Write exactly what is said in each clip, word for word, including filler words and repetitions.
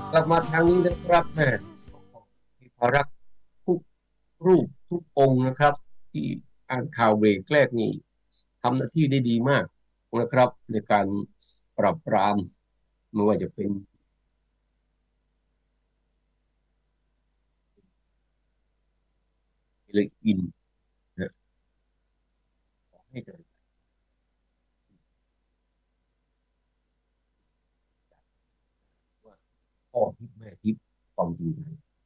กลับมาทางนี้นะครับแม่ที่พารักทุกรูปทุกองค์นะครับที่อ่านข่าวเบรกแรกนี่ทำหน้าที่ได้ดีมากนะครับในการปราบปรามไม่ว่าจะเป็นเลยอินนะขอให้เกิดว่าพ่อทิพย์แม่ทิพย์ความจริงใจ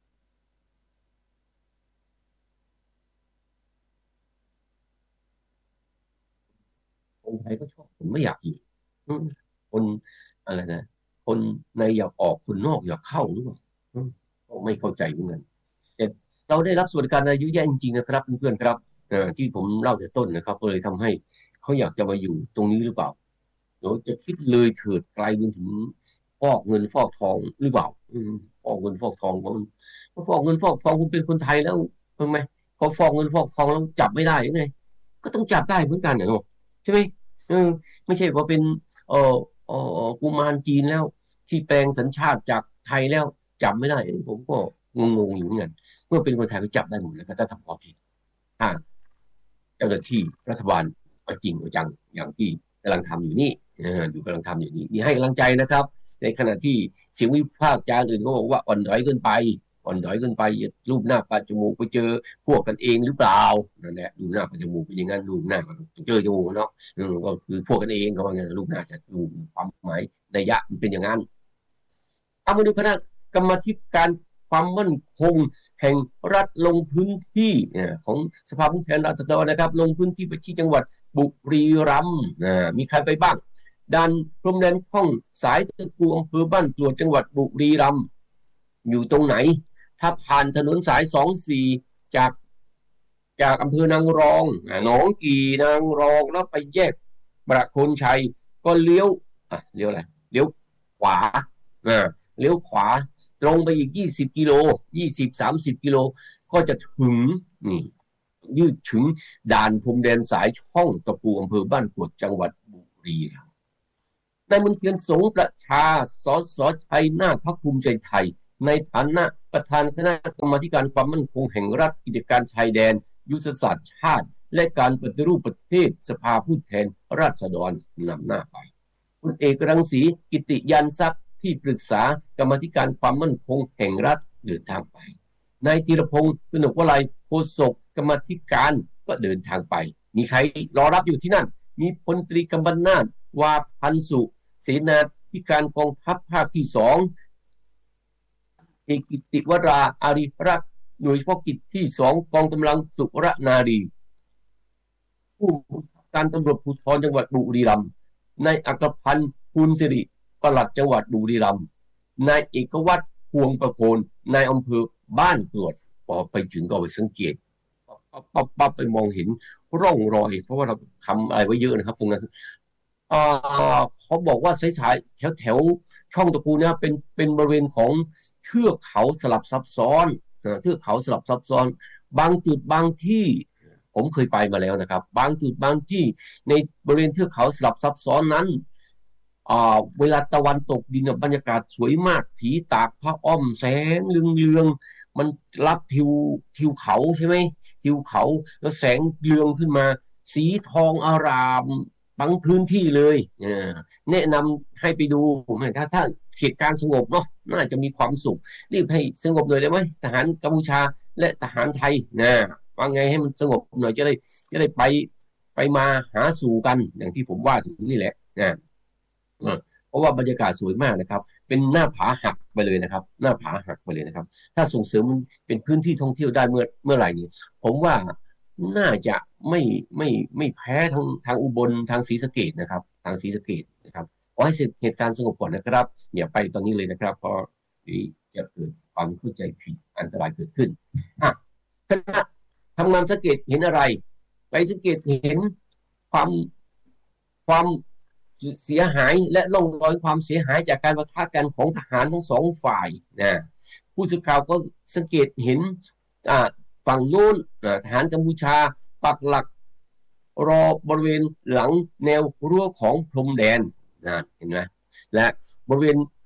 คนไทยก็ชอบผมไม่อยากอยู่อืมคนอะไรนะคนในอยากออกคนนอกอยากเข้าหรือเปล่าอืมก็ไม่เข้าใจเหมือนกัน แต่เราได้รับสวัสดิการอะไรเยอะแยะจริงๆนะครับเพื่อนๆครับเอ่อที่ผมเล่าแต่ต้นนะครับก็เลยทำให้เขาอยากจะมาอยู่ตรงนี้หรือเปล่าเดี๋ยวจะคิดเลยเถิดไกลไปถึงฟอกเงินฟอกทองหรือเปล่าอืมฟอกเงินฟอกทองเพราะมันเพราะฟอกเงินฟอกทองคุณเป็นคนไทยแล้วใช่ไหมพอฟอกเงินฟอกทองแล้วจับไม่ได้ยังไงก็ต้องจับได้เหมือนกันเนาะใช่ไหมเออไม่ใช่ว่าเป็นเออเออกุมารจีนแล้วที่แปลงสัญชาติจากไทยแล้วจับไม่ได้ผมก็งงๆอยู่เหมือนกัน เมื่อเป็นคนไทยก็จับได้หมดแล้วก็ถ้าทำความผิดถ้าเจ้าหน้าที่รัฐบาลเอาจริงเอาจังอย่างที่กำลังทำอยู่นี่อยู่กำลังทำอยู่นี่นี่ให้กำลังใจนะครับในขณะที่เสียงวิพากษ์วิจารณ์อื่นก็บอกว่าอ่อนด้อยเกินไปอ่อนด้อยเกินไปรูปหน้าปัดจมูกไปเจอพวกกันเองหรือเปล่านั่นแหละรูปหน้าปัดจมูกเป็นอย่างนั้นรูปหน้าก็เจอจมูกเนาะก็คือพวกกันเองก็ว่าไงรูปหน้าจะดูความหมายนัยยะมันเป็นอย่างนั้นเอามาดูคณะกรรมาธิการความมั่นคงแห่งรัฐลงพื้นที่ของสภาผู้แทนราษฎรนะครับลงพื้นที่ไปที่จังหวัดบุรีรัมย์มีใครไปบ้างด่านพรมแดนช่องสายตะกูอำเภอบ้านกรวดจังหวัดบุรีรัมย์อยู่ตรงไหนถ้าผ่านถนนสายสองสี่จากจากอำเภอนางรองหนองกี่นางรองแล้วไปแยกประโคนชัยก็เลี้ยวอ่ะเลี้ยวอะไรเลี้ยวขวาอ่าเลี้ยวขวาตรงไปอีกยี่สิบกิโลยี่สิบ สามสิบกิโลก็จะถึงนี่ยืดถึงด่านพรมแดนสายช่องตะปูอำเภอบ้านกรวดจังหวัดบุรีรัมย์นายมนเทียนสงประชาสสชัยนาทพรรคภูมิใจไทยในฐานะประธานคณะกรรมาธิการความมั่นคงแห่งรัฐกิจการชายแดนยุทธศาสตร์ชาติและการปฏิรูปประเทศสภาผู้แทนราษฎรนำหน้าไปคุณเอกรังสีกิติยานทรัพย์ที่ปรึกษากรรมาธิการความมั่นคงแห่งรัฐเดินทางไปนายธีรพงศ์กนกวลัยโฆษกกรรมาธิการก็เดินทางไปมีใครรอรับอยู่ที่นั่นมีพลตรีกำบัลนาถวาพันสุเสนาธิการกองทัพภาคที่สองเอกกิติวราอาริรักษ์หน่วยเฉพาะกิจที่สองกองกำลังสุรนารีผู้การตำรวจภูธรจังหวัดบุรีรัมย์นายอัครพันธ์ภูลสิริปลัดจังหวัดบุรีรัมย์นายเอกวัตรพวงประโคนนายอำเภอบ้านกรวดพอไปถึงก็ไปสังเกตปั๊บปั๊บปั๊บไปมองเห็นร่องรอยเพราะว่าเราทำอะไรไว้เยอะนะครับตรงนั้นเขาบอกว่าสายๆแถวแถวช่องตะปูเนี่ยเป็นเป็นบริเวณของเทือกเขาสลับซับซ้อนเทือกเขาสลับซับซ้อนบางจุดบางที่ผมเคยไปมาแล้วนะครับบางจุดบางที่ในบริเวณเทือกเขาสลับซับซ้อนนั้นเวลาตะวันตกดินบรรยากาศสวยมากผีตากผ้าอ้อมแสงเรืองๆมันรับทิวทิวเขาใช่ไหมทิวเขาแล้วแสงเรืองขึ้นมาสีทองอารามบางพื้นที่เลยแนะนำให้ไปดูถ้าถ้าเหตุการณ์สงบเนาะน่าจะมีความสุขรีบให้สงบเลยได้ไหมทหารกัมพูชาและทหารไทยนะว่าไงให้มันสงบหน่อยจะได้จะได้ไปไปมาหาสู่กันอย่างที่ผมว่าถึงนี่แหละนะเพราะว่าบรรยากาศสวยมากนะครับเป็นหน้าผาหักไปเลยนะครับหน้าผาหักไปเลยนะครับถ้าส่งเสริมมันเป็นพื้นที่ท่องเที่ยวได้เมื่อเมื่อไหร่นี่ผมว่าน่าจะไม่ไม่ไม่แพ้ทางทางอุบลทางศรีสะเกษนะครับทางศรีสะเกษนะครับขอให้เหตุการณ์สงบก่อนนะครับอย่าไปตอนนี้เลยนะครับเพราะจะเกิดความเข้าใจผิดอันตรายเกิดขึ้นอ่ะคณะทำงานสังเกตเห็นอะไรไปสังเกตเห็นความความเสียหายและร่องรอยความเสียหายจากการปะทะกันของทหารทั้งสองฝ่ายนะผู้สื่อข่าวก็สังเกตเห็นฝั่งโน้นทหารกัมพูชาปักหลักรอบริเวณหลังแนวรั้วของพรมแดนนะเห็นไหมและบริเวณ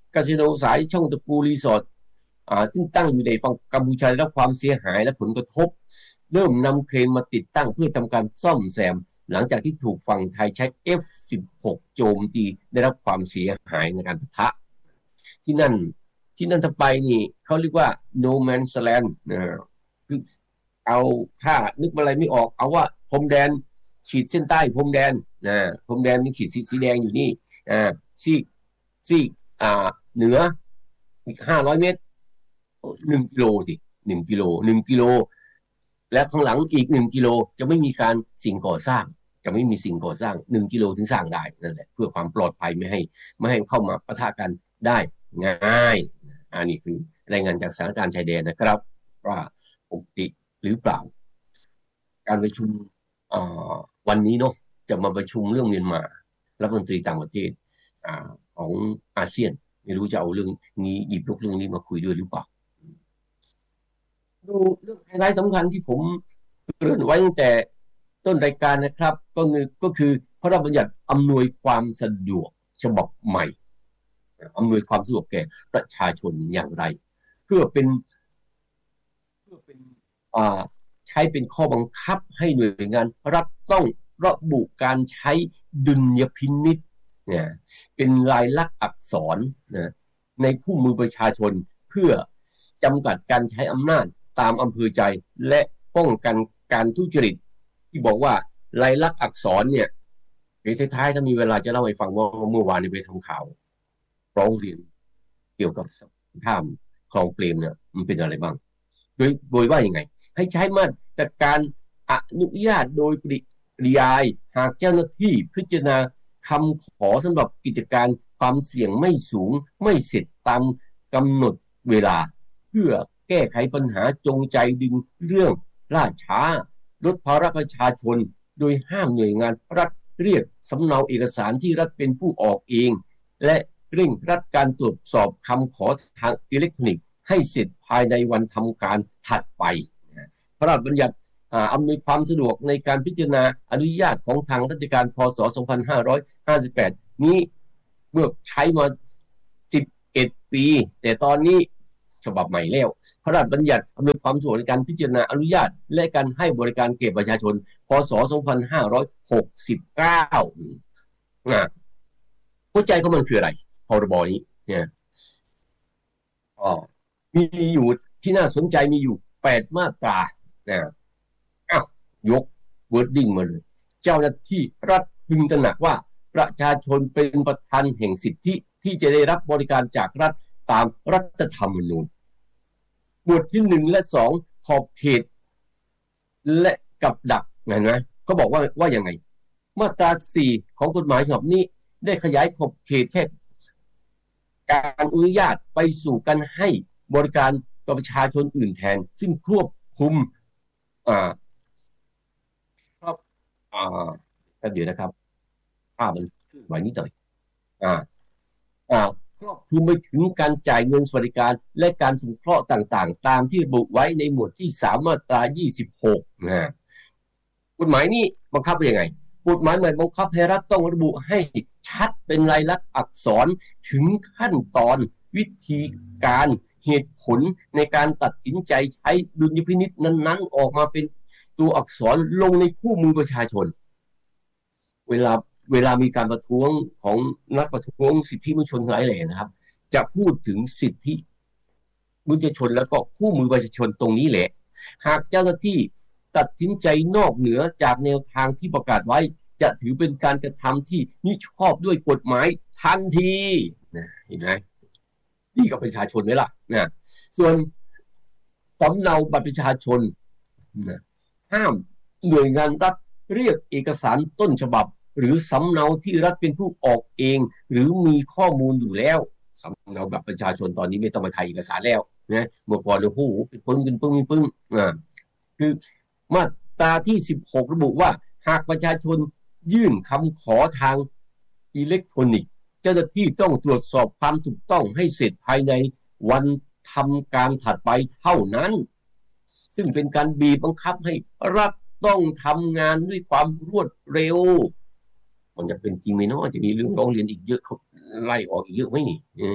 คาสิโนสายช่องตะกูรีสอร์ทอ่าซึ่งตั้งอยู่ในฝั่งกัมพูชาได้รับความเสียหายและผลกระทบเริ่มนำเครนมาติดตั้งเพื่อทำการซ่อมแซมหลังจากที่ถูกฝั่งไทยใช้ เอฟ สิบหก โจมตีได้รับความเสียหายในการปะทะที่นั่นที่นั่นถ้าไปนี่เขาเรียกว่า no man's land นะคือเอาถ้านึกอะไรไม่ออกเอาว่าพรมแดนขีดเส้นใต้พรมแดนนะพรมแดนมีขีดสีสีแดงอยู่นี่อ่าซีกซีกอ่าเหนืออีกห้าร้อยเมตรหนึ่งกิโลสิหนึ่งกิโลหนึ่งกิโลและข้างหลังอีกหนึ่งกิโลจะไม่มีการสิ่งก่อสร้างจะไม่มีสิ่งก่อสร้างหนึ่งกิโลถึงสร้างได้นั่นแหละเพื่อความปลอดภัยไม่ให้ไม่ให้เข้ามาปะทะกันได้ง่ายอันนี้คือรายงานจากสถานการณ์ชายแดนนะครับว่าปกติหรือเปล่าการประชุมวันนี้เนาะจะมาประชุมเรื่องเมียนมารัฐมนตรีต่างประเทศของอาเซียนไม่รู้จะเอาเรื่องนี้หยิบยกเรื่องนี้มาคุยด้วยหรือเปล่าดูเรื่องไฮไลท์สำคัญที่ผมเกริ่นไว้ตั้งแต่ต้นรายการนะครับก็คือก็คือพระราชบัญญัติอำนวยความสะดวกฉบับใหม่อำนวยความสะดวกแก่ประชาชนอย่างไรเพื่อเป็นเพื่อเป็นอ่าใช้เป็นข้อบังคับให้หน่วยงานรัฐต้องระบุการใช้ดุลยพินิจเนี่ยเป็นลายลักษณ์อักษรนะในคู่มือประชาชนเพื่อจำกัดการใช้อำนาจตามอำเภอใจและป้องกันการทุจริตที่บอกว่าลายลักษณ์อักษรเนี่ยในท้ายๆถ้ามีเวลาจะเล่าให้ฟังว่าเมื่อวานนี้ไปทำข่าวร้องเรียนเกี่ยวกับท่ามคลองเปรมเนี่ยมันเป็นอะไรบ้างโดยโดยว่ายังไงให้ใช้มาตรการอนุญาตโดยปริยายหากเจ้าหน้าที่พิจารณาคำขอสำหรับกิจการความเสี่ยงไม่สูงไม่เสร็จตามกำหนดเวลาเพื่อแก้ไขปัญหาจงใจดึงเรื่องล่าช้าลดภาระประชาชนโดยห้ามหน่วยงานรัฐเรียกสำเนาเอกสารที่รัฐเป็นผู้ออกเองและเร่งรัดการตรวจสอบคำขอทางอิเล็กทรอนิกส์ให้เสร็จภายในวันทำการถัดไปพระราชบัญญัติอำนวยความสะดวกในการพิจารณาอนุญาตของทางราชการพ.ศ. สองพันห้าร้อยห้าสิบแปดนี้เมื่อใช้มาสิบเอ็ดปีแต่ตอนนี้ฉบับใหม่แล้วพระราชบัญญัติอำนวยความสะดวกในการพิจารณาอนุญาตและการให้บริการแก่ประชาชนพ.ศ. สองพันห้าร้อยหกสิบเก้าอ่าหัวใจของมันคืออะไรพรบนี้เนี่ยอ๋อมีอยู่ที่น่าสนใจมีอยู่แปดมาตรานะอ้าวยกเวิร์ดดิ้งมาเลยเจ้าหน้าที่รัฐพึงตระหนักว่าประชาชนเป็นประธานแห่งสิทธิที่จะได้รับบริการจากรัฐตามรัฐธรรมนูญหมวดที่หนึ่งและสองขอบเขตและกับดักเห็นไหมเขาบอกว่าว่ายังไงมาตราสี่ของกฎหมายฉบับนี้ได้ขยายขอบเขตแค่การอนุญาตไปสู่การให้บริการกับประชาชนอื่นแทนซึ่งควบคุมอ่าครับอ่าเดี๋ยวนะครับภาพมันไหวนิดหน่อยอ่าอ่าครอบคลุมไปถึงการจ่ายเงินสวัสดิการและการสงเคราะห์ต่างๆตามที่ระบุไว้ในหมวดที่สามมาตรายี่สิบหกนะกฎหมายนี้บังคับยังไงกฎหมายใหม่บังคับให้รัฐต้องระบุให้ชัดเป็นลายลักษณ์อักษรถึงขั้นตอนวิธีการเหตุผลในการตัดสินใจใช้ดุลยพินิจนั้นๆออกมาเป็นตัวอักษรลงในคู่มือประชาชนเวลาเวลามีการประท้วงของนักประท้วงสิทธิมนุษยชนหลายแหล่นะครับจะพูดถึงสิทธิมนุษยชนแล้วก็คู่มือประชาชนตรงนี้แหละหากเจ้าหน้าที่ตัดสินใจนอกเหนือจากแนวทางที่ประกาศไว้จะถือเป็นการกระทำที่มิชอบด้วยกฎหมายทันทีนะเห็นไหมนี่ก็ประชาชนไหมล่ะนะส่วนสำเนาบัตรประชาชนนะห้ามหน่วยงานรัฐเรียกเอกสารต้นฉบับหรือสำเนาที่รัฐเป็นผู้ออกเองหรือมีข้อมูลอยู่แล้วสำเนาบัตรประชาชนตอนนี้ไม่ต้องมาถ่ายเอกสารแล้วนะเมื่อก่อนโอ้โหเป็นปึ้งเป็นปึ้งเป็นปึ้งอ่าคือมาตราที่สิบหกระบุว่าหากประชาชนยื่นคำขอทางอิเล็กทรอนิกส์เจ้าหน้าที่ต้องตรวจสอบความถูกต้องให้เสร็จภายในวันทำการถัดไปเท่านั้นซึ่งเป็นการบีบบังคับให้รัฐต้องทำงานด้วยความรวดเร็วมันจะเป็นจริงไหมเนาะจะมีเรื่องร้องเรียนอีกเยอะเขาไล่ออกอีกเยอะไหมนี่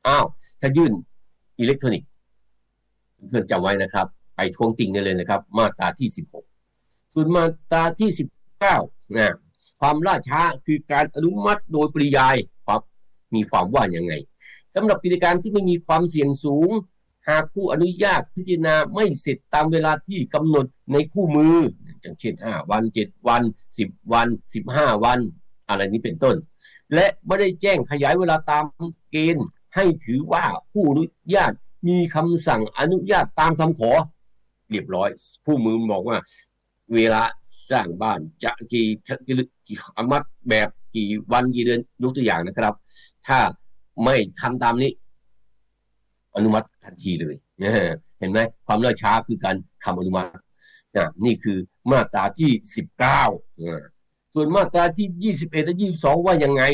อ้าวถ้ายื่นอิเล็กทรอนิกส์เพื่อนจำไว้นะครับไปทวงติงได้เลยนะครับมาตราที่สิบหกส่วนมาตราที่สิบเก้านะความล่าช้าคือการอนุมัติโดยปริยายครับมีความว่าอย่างไงสำหรับกิจการที่ไม่มีความเสี่ยงสูงหากผู้อนุญาตพิจารณาไม่เสร็จตามเวลาที่กำหนดในคู่มืออย่างเช่นห้าวันเจ็ดวันสิบวันสิบห้าวันอะไรนี้เป็นต้นและไม่ได้แจ้งขยายเวลาตามเกณฑ์ให้ถือว่าผู้อนุญาตมีคำสั่งอนุญาตตามคำขอเรียบร้อยผู้มือบอกว่าเวลาสร้างบ้านจะกี่กี่อนุมัติแบบกี่วันกี่เดือนยกตัวอย่างนะครับถ้าไม่ทำตามนี้อนุมัติทันทีเลยเห็นไหมความล่าช้าคือการคำอนุมัตินี่คือมาตราที่สิบเก้าส่วนมาตราที่ยี่สิบเอ็ดและยี่สิบสองว่ายังไง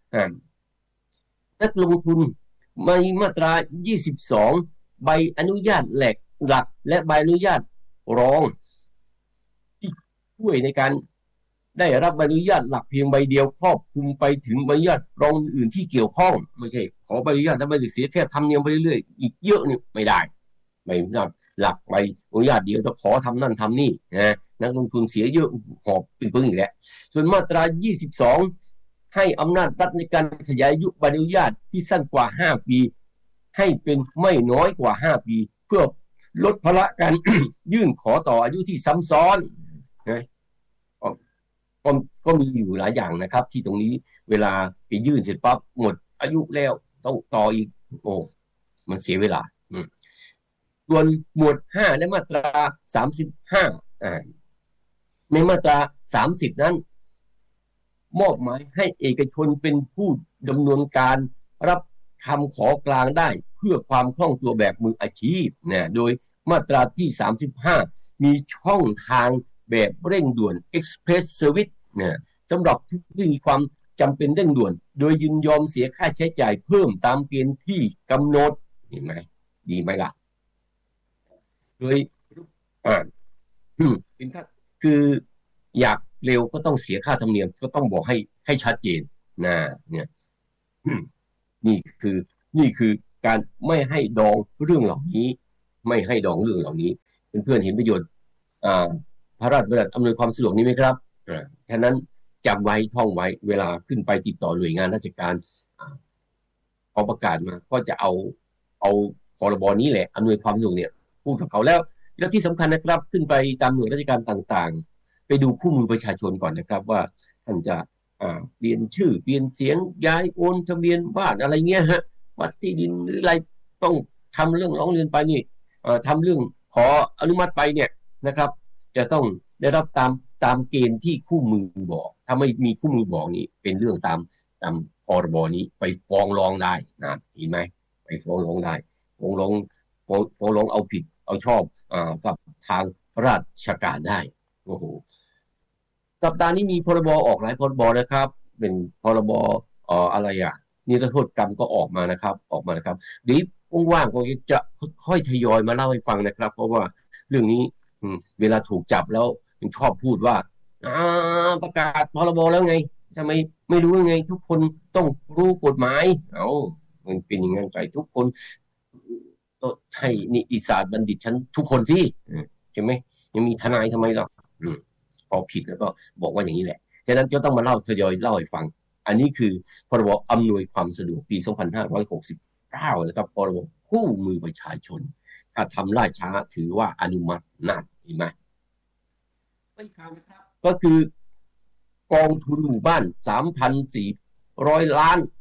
นักลงทุนในมาตรายี่สิบสองใบอนุญาตแหลกหลักและใบอนุญาตรองที่ช่วยในการได้รับใบอนุญาตหลักเพียงใบเดียวครอบคลุมไปถึงใบอนุญาตรองอื่นที่เกี่ยวข้องไม่ใช่ขอใบอนุญาตแล้วใบเสียแค่ทำเนียมไปเรื่อยๆอีกเยอะนี่ไม่ได้ไม่ได้หลักใบอนุญาตเดียวจะขอทำนั่นทำนี่นะนักลงทุนเสียเยอะหอบเป็นปึ้งอีกแล้วส่วนมาตรายี่สิบสองให้อำนาจรัฐในการขยายอายุใบอนุญาตที่สั้นกว่าห้าปีให้เป็นไม่น้อยกว่าห้าปีเพื่อลดภาระการ ยื่นขอต่ออายุที่ซ้ำซ้อนนะก็ก็มีอยู่หลายอย่างนะครับที่ตรงนี้เวลาไปยื่นเสร็จปั๊บหมดอายุแล้วต้องต่ออีกโอ้มันเสียเวลาส่วนหมวดห้าและมาตราสามสิบห้าในมาตราสามสิบนั้นมอบหมายให้เอกชนเป็นผู้ดำเนินการรับคำขอกลางได้เพื่อความคล่องตัวแบบมืออาชีพนะโดยมาตราที่สามสิบห้ามีช่องทางแบบเร่งด่วน Express Service นะสำหรับผู้ที่มีความจำเป็นเร่งด่วนโดยยินยอมเสียค่าใช้จ่ายเพิ่มตามเกณฑ์ที่กำหนดเห็นไหมดีไหมล่ะโดยอ่าเป็นค่าคืออยากเร็วก็ต้องเสียค่าธรรมเนียมก็ต้องบอกให้ให้ชัดเจนนะเนี่ยนี่คือนี่คือการไม่ให้ดองเรื่องเหล่านี้ไม่ให้ดองเรื่องเหล่านี้เพื่อนๆเห็นประโยชน์อ่าพระราชบัญญัติอำนวยความสะดวกนี้ไหมครับอ่าฉะนั้นจำไว้ท่องไว้เวลาขึ้นไปติดต่อหน่วยงานราชการพอประกาศมาก็จะเอาเอาพรบนี้แหละอำนวยความสะดวกเนี่ยพูดกับเขาแล้วแล้วที่สำคัญนะครับขึ้นไปตามหน่วยราชการต่างๆไปดูคู่มือประชาชนก่อนนะครับว่าท่านจะอ่าเปลี่ยนชื่อเปลี่ยนเสียงย้ายโอนทะเบียนบ้านอะไรเงี้ยฮะวัดที่ดินหรืออะไรต้องทำเรื่องร้องเรียนไปนี่ทำเรื่องขออนุมัติไปเนี่ยนะครับจะต้องได้รับตามตามเกณฑ์ที่คู่มือบอกถ้าไม่มีคู่มือบอกนี่เป็นเรื่องตามตามพรบนี้ไปฟ้องร้องได้นะเห็นไหมไปฟ้องร้องได้ฟ้องร้องฟ้องฟ้องร้องเอาผิดเอาชอบอ่ากับทางราชการได้โอ้โหสัปดาห์นี้มีพรบออกหลายพรบนะครับเป็นพรบเอ่ออะไรอ่ะนิรโทษกรรมก็ออกมานะครับออกมานะครับเดี๋ยวว่างๆก็จะค่อยทยอยมาเล่าให้ฟังนะครับเพราะว่าเรื่องนี้เวลาถูกจับแล้วยังชอบพูดว่าประกาศพรบแล้วไงทำไมไม่รู้ยังไงทุกคนต้องรู้กฎหมายเอามันเป็นอย่างนั้นไปทุกคนต้องให้นิติศาสตร์บัณฑิตชั้นทุกคนที่ใช่ไหมยังมีทนายทำไมล่ะพอผิดแล้วก็บอกว่าอย่างนี้แหละฉะนั้นจะต้องมาเล่าทยอยเล่าให้ฟังอันนี้คือพรบอำนวยความสะดวกปีสองพันห้าร้อยหกสิบเก้านะครับพรบคู่มือประชาชนถ้าทำล่าช้าถือว่าอนุมัตินั่นเห็นไหมไม่ข่าวนะครับก็คือกองทุนหมู่บ้าน สามพันสี่ร้อย ล้าน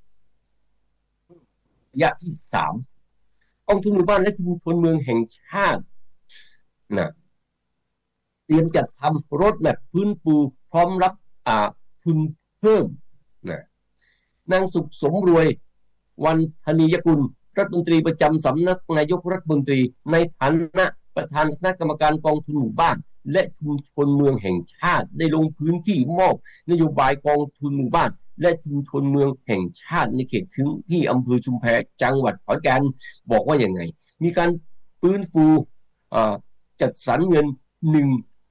ระยะที่สามกองทุนหมู่บ้านและชุมชนเมืองแห่งชาตินะเตรียมจัดทำรถแมพพื้นปูพร้อมรับอ่าทุนเพิ่มนะนางสุขสมรวยวันธนียกุลรัฐมนตรีประจำสำนักนายกรัฐมนตรีในฐานะประธานคณะกรรมการกองทุนหมู่บ้านและชุมชนเมืองแห่งชาติได้ลงพื้นที่มอบนโยบายกองทุนหมู่บ้านและชุมชนเมืองแห่งชาติในเขตถึงที่อำเภอชุมแพจังหวัดขอนแก่นบอกว่าอย่างไงมีการฟื้นฟูจัดสรรเงินหนึ่ง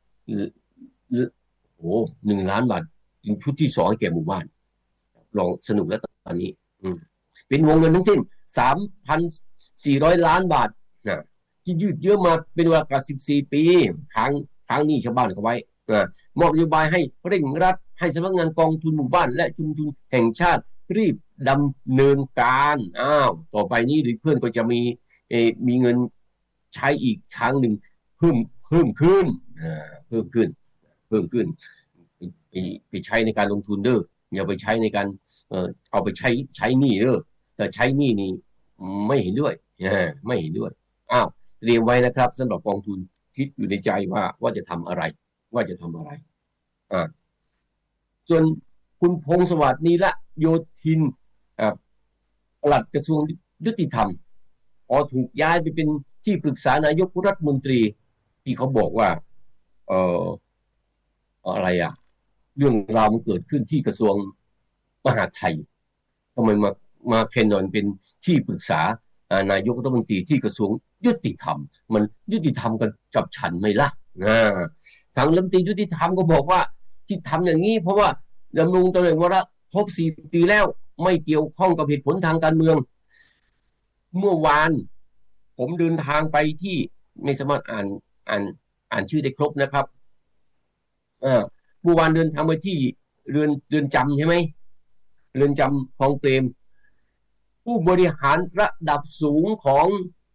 โอ้หนึ่งล้านบาทเป็นชุดที่สองแก่หมู่บ้านลองสนุกแล้วตอนนี้เป็นวงเงินทั้งสิ้นสามพันสี่ร้อยล้านบาทนะที่ยืดเยื้อมาเป็นเวลากว่าสิบสี่ปีค้างค้างหนี้ชาวบ้านเขาไว้นะมอบนโยบายให้เร่งรัดให้สำนักงานกองทุนหมู่บ้านและชุมชนแห่งชาติรีบดำเนินการอ้าวต่อไปนี้หรือเพื่อนก็จะมีเอมีเงินใช้อีกทางหนึ่งเพิ่มเพิ่มขึ้นเพิ่มขึ้นเพิ่มขึ้นไปไปใช้ในการลงทุนเด้ออย่าไปใช้ในการเอ่อเอาไปใช้ใช้หนี้เด้อแต่ใช้หนี้นี่ไม่เห็นด้วยไม่เห็นด้วยอ้าวเตรียมไว้นะครับสำหรับกองทุนคิดอยู่ในใจว่าว่าจะทำอะไรว่าจะทำอะไรอ่าส่วนคุณพงษ์สวัสดิ์นีละโยธินอ่าปลัดกระทรวงยุติธรรมพอถูกย้ายไปเป็นที่ปรึกษานายกรัฐมนตรีที่เขาบอกว่าเอ่ออะไรอ่ะเรื่องราวมันเกิดขึ้นที่กระทรวงมหาดไทยทำไมมามาเคนนอนเป็นที่ปรึกษานายกรัฐมนตรีที่กระทรวงยุติธรรมมันยุติธรรมกันกับฉันไหมล่ะนะทางรัฐมนตรียุติธรรมก็บอกว่าที่ทำอย่างนี้เพราะว่าดำรงตำแหน่งวาระครบสี่ปีแล้วไม่เกี่ยวข้องกับเหตุผลทางการเมืองเมื่อวานผมเดินทางไปที่ไม่สามารถอ่านอ่านอ่านชื่อได้ครบนะครับเออเมื่อวานเดินทางไปที่เรือนเรือนจำใช่ไหมเรือนจำคลองเปรมผู้บริหารระดับสูงของ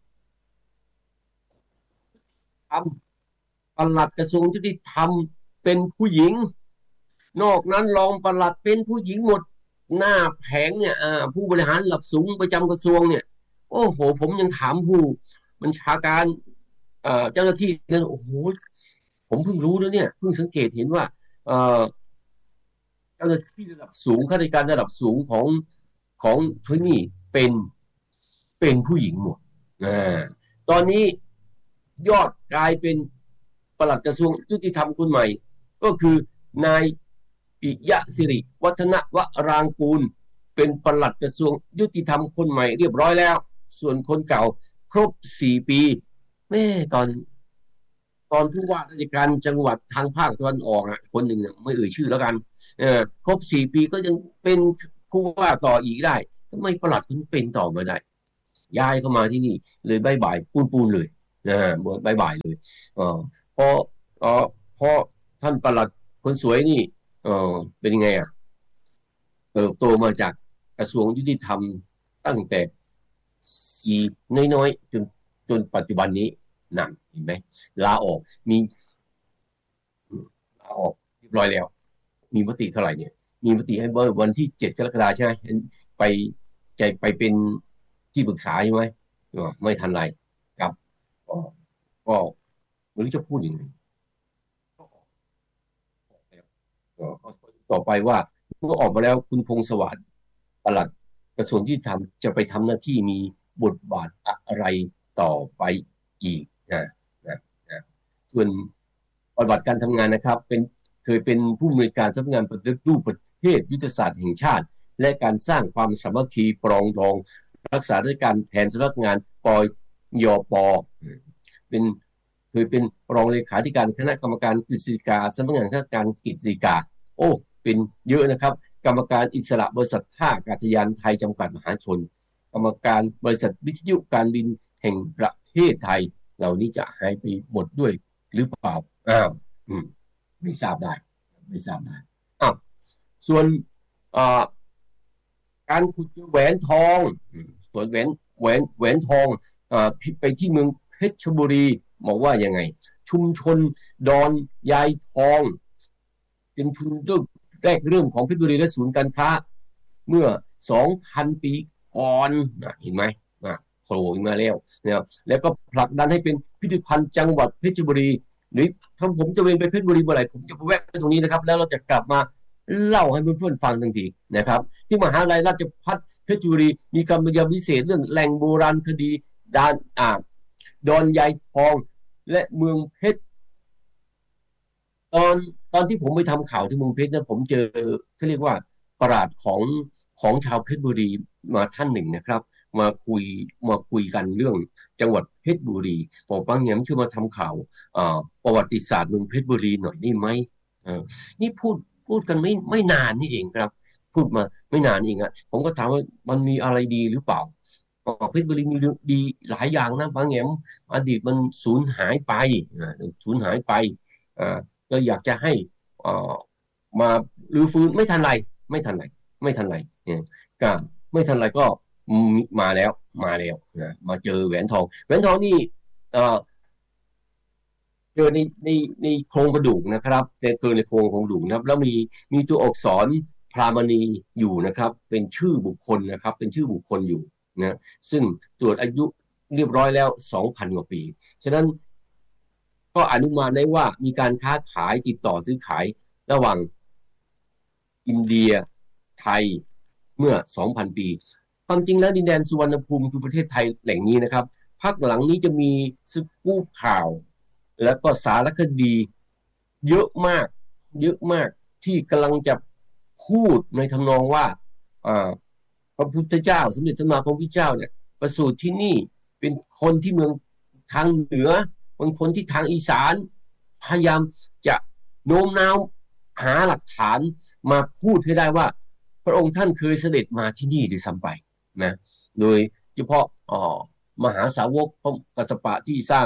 ทำปลัดกระทรวงยุติธรรมเป็นผู้หญิงนอกนั้นรองปลัดเป็นผู้หญิงหมดหน้าแผงเนี่ยผู้บริหารระดับสูงประจำกระทรวงเนี่ยโอ้โหผมยังถามผู้บัญชาการเจ้าหน้าที่เนี่ยโอ้โหผมเพิ่งรู้นะเนี่ยเพิ่งสังเกตเห็นว่าเจ้าหน้าที่ระดับสูงข้าราชการระดับสูงของของที่นี่เป็นเป็นผู้หญิงหมดตอนนี้ยอดกลายเป็นปลัดกระทรวงยุติธรรมคนใหม่ก็คือนายปิยะสิริวัฒนวรางกูลเป็นปลัดกระทรวงยุติธรรมคนใหม่เรียบร้อยแล้วส่วนคนเก่าครบสี่ปีแม่ตอนตอนผู้ว่าราชการจังหวัดทางภาคตะวันออกอ่ะคนหนึ่งไม่เอ่ยชื่อแล้วกันเออครบสี่ปีก็ยังเป็นผู้ว่าต่ออีกได้ทำไมปลัดถึงเป็นต่อมาได้ย้ายเข้ามาที่นี่เลยบายบายปูนปูนเลยนะฮะบายบายเลยอ๋อพออ๋อพอท่านปลัดคนสวยนี่เออเป็นยังไงอ่ะเติบโตมาจากกระทรวงยุติธรรมตั้งแต่สี่น้อยๆจนจนปัจจุบันนี้นั่นเห็นไหมลาออกมีลาออกเรียบร้อยแล้วมีมติเท่าไหร่เนี่ยมีมติให้วันที่เจ็ดกรกฎาคมใช่ไหมไปใจไปเป็นที่ปรึกษาใช่ไหมไม่ทันไรครับก็ไม่รู้จะพูดยังไงต่อไปว่าเมื่อออกมาแล้วคุณพงษ์สวัสดิ์ปลัดกระทรวงยุติธรรมจะไปทำหน้าที่มีบทบาทอะไรต่อไปอีกนะนะนะส่วนประวัติการทำงานนะครับเป็นเคยเป็นผู้อำนวยการสำนักงานปฏิรูปประเทศยุทธศาสตร์แห่งชาติและการสร้างความสามัคคีปรองดองรักษาราชการแทนสำนักงานปยปเป็นเคยเป็นรองเลขาธิการคณะกรรมการกฤษฎีกาสำนักงานคณะกรรมการกฤษฎีกาโอ้เป็นเยอะนะครับกรรมการอิสระบริษัทท่าอากาศยานไทยจำกัดมหาชนกรรมการบริษัทวิทยุการบินแห่งประเทศไทยเหล่านี้จะหายไปหมดด้วยหรือเปล่าอ้าวอืมไม่ทราบได้ไม่ทราบได้อ้าวส่วนการขุดเจอแหวนทองส่วนแหวนแหวนแหวนทองไปที่เมืองเพชรบุรีบอกว่ายังไงชุมชนดอนยายทองเป็นชุมชนแรกเริ่มของเพชรบุรีและศูนย์การค้าเมื่อ สองพัน ปีก่อนเห็นไหมโผล่มาแล้วนะครับแล้วก็ผลักดันให้เป็นพิพิธภัณฑ์จังหวัดเพชรบุรีหรือถ้าผมจะเวียนไปเพชรบุรีเมื่อไหร่ผมจะไปแวะตรงนี้นะครับแล้วเราจะกลับมาเล่าให้เพื่อนๆฟังทันทีนะครับที่มหาวิทยาลัยราชภัฏเพชรบุรีมีการบรรยายพิเศษเรื่องแหล่งโบราณคดีดานอ่าดอนยายทองและเมืองเพชรตอนตอนที่ผมไปทำข่าวที่เมืองเพชรนะผมเจอเขาเรียกว่าปราชญ์ของของชาวเพชรบุรีมาท่านหนึ่งนะครับมาคุยมาคุยกันเรื่องจังหวัดเพชรบุรีบอกบางอย่างช่วยมาทำข่าวประวัติศาสตร์เมืองเพชรบุรีหน่อยได้ไหมนี่พูดพูดกันไม่ไม่นานนี่เองครับพูดมาไม่นานเองอะผมก็ถามว่ามันมีอะไรดีหรือเปล่าเพชรบุรีมีดีหลายอย่างนะบางแง่อดีตมันสูญหายไปสูญหายไปก็อยากจะให้มารื้อฟื้นไม่ทันไรไม่ทันไรไม่ทันไรก็ไม่ทันไรก็มาแล้วมาแล้วนะมาเจอแหวนทองแหวนทองนี่เจอในในในโครงกระดูกนะครับในเจอในโครงกระดูกนะครับแล้วมีมีตัวอักษรพรามณีอยู่นะครับเป็นชื่อบุคคลนะครับเป็นชื่อบุคคลอยู่นะซึ่งตรวจอายุเรียบร้อยแล้ว สองพัน กว่าปีฉะนั้นก็อนุมานได้ว่ามีการค้าขายติดต่อซื้อขายระหว่างอินเดียไทยเมื่อ สองพัน ปีความจริงแล้วดินแดนสุวรรณภูมิคือประเทศไทยแหล่งนี้นะครับภาคหลังนี้จะมีสกู๊ปข่าวแล้วก็สารคดีเยอะมากเยอะมากที่กำลังจะพูดในทำนองว่าพระพุทธเจ้าสมเด็จพระสัมมาสัมพุทธเจ้าเนี่ยประสูติที่นี่เป็นคนที่เมืองทางเหนือเป็นคนที่ทางอีสานพยายามจะโน้มน้าวหาหลักฐานมาพูดให้ได้ว่าพระองค์ท่านเคยเสด็จมาที่นี่ด้วยซ้ำไปนะโดยเฉพาะอ๋อมหาสาวกพระกัสสปะที่สร้าง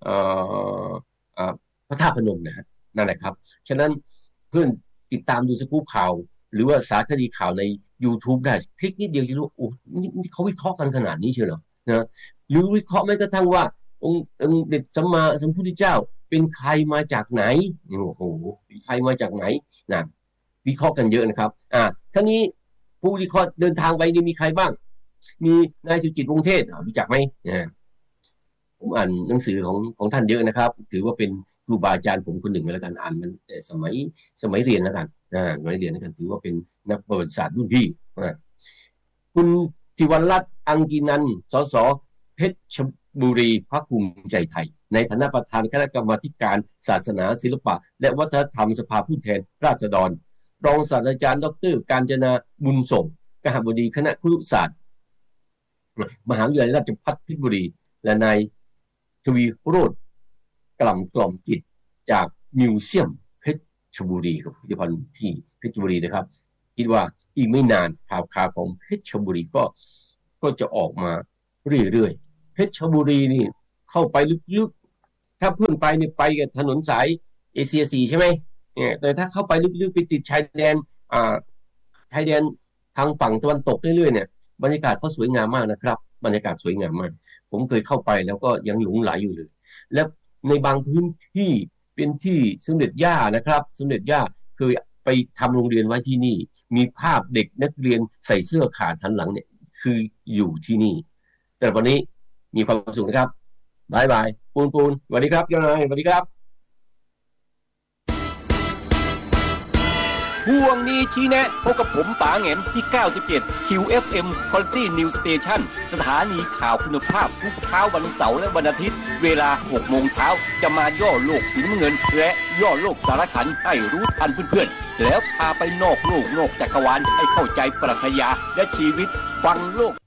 พระธาตุพนมนะฮะนั่นแหละครับฉะนั้นเพื่อนติดตามดูสกู๊ปข่าวหรือว่าสารคดีข่าวใน YouTube ได้คลิกนิดเดียวจะรู้โอ้นี่เขาวิเคราะห์กันขนาดนี้เชียวเหรอนะหรือวิเคราะห์แม้กระทั่งว่าองค์เด็จสัมมาสัมพุทธเจ้าเป็นใครมาจากไหนโอ้โหเป็นใครมาจากไหนนะวิเคราะห์กันเยอะนะครับอ่าทั้งนี้ผู้วิเคราะห์เดินทางไปนี่มีใครบ้างมีนายสุจิตวงศ์เทศรู้จักไหมนะผมอ่านหนังสือของของท่านเยอะนะครับถือว่าเป็นครูบาอาจารย์ผมคนหนึ่งแล้วกันอ่านมันแต่สมัยสมัยเรียนแล้วกันอ่าสมัยเรียนแล้วกันถือว่าเป็นนักประวัติศาสตร์รุ่นพี่อ่าคุณธิวรัตน์อังกินันสสเพชรบุรีพรรคภูมิใจไทยในฐานะประธานคณะกรรมาการศาสนาศิลปะและวัฒนธรรมสภาผู้แทนราษฎรรองศาสตราจารย์ดรกาญจนาบุญส่งคณบดีคณะครุศาสตร์มหาวิทยาลัยราชภัฏเพชรบุรีและนายทวีโรจน์กล่ำกล่อมจิตจากมิวเซียมเพชรบุรีกับพิพิธภัณฑ์ที่เพชรบุรีนะครับคิดว่าอีกไม่นานข่าวข่าวของเพชรบุรีก็ก็จะออกมาเรื่อยๆเพชรบุรีนี่เข้าไปลึกๆถ้าเพื่อนไปเนี่ยไปกับถนนสายเอเชียสี่ใช่ไหมเนี่ยแต่ถ้าเข้าไปลึกๆไปติดชายแดนอ่าชายแดนทางฝั่งตะวันตกเรื่อยๆเนี่ยบรรยากาศเขาสวยงามมากนะครับบรรยากาศสวยงามมากผมเคยเข้าไปแล้วก็ยังหลงไหลอยู่เลยและในบางพื้นที่เป็นที่สมเด็จย่านะครับสมเด็จย่าเคยไปทำโรงเรียนไว้ที่นี่มีภาพเด็กนักเรียนใส่เสื้อขาดทันหลังเนี่ยคืออยู่ที่นี่แต่วันนี้มีความสุขนะครับบายบายปูนปูนสวัสดีครับยอนายสวัสดีครับช่วงนี้ชี้แนะพบกับผมป๋าแหงมที่เก้าสิบเจ็ด คิว เอฟ เอ็ม Quality News Station สถานีข่าวคุณภาพทุกเช้าวันเสาร์และวันอาทิตย์เวลาหกโมงเช้าจะมาย่อโลกสีน้ำเงินและย่อโลกสารขันให้รู้ทันเพื่อนๆแล้วพาไปนอกโลกนอกจักรวาลให้เข้าใจปรัชญาและชีวิตฟังโลก